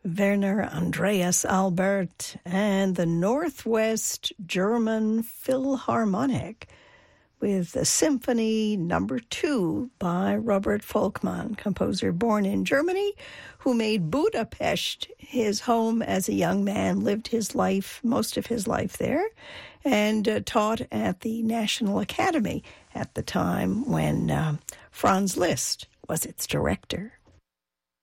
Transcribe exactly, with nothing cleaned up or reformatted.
Werner Andreas Albert and the Northwest German Philharmonic with the Symphony Number Two by Robert Volkmann, composer born in Germany, who made Budapest his home as a young man, lived his life, most of his life there, and uh, taught at the National Academy at the time when uh, Franz Liszt was its director.